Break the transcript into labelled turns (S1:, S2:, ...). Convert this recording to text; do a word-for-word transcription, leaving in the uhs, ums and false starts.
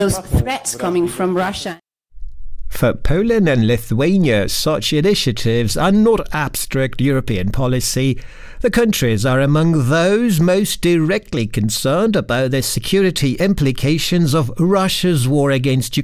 S1: those threats coming from Russia.
S2: For Poland and Lithuania, such initiatives are not abstract European policy. The countries are among those most directly concerned about the security implications of Russia's war against Ukraine.